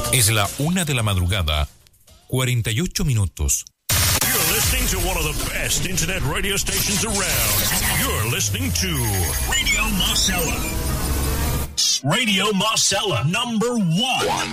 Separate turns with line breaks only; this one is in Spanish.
Es la 1 de la madrugada, 48 minutos.
You're listening to one of the best internet radio stations around. You're listening to Radio Marcella. Radio Marcella, number one.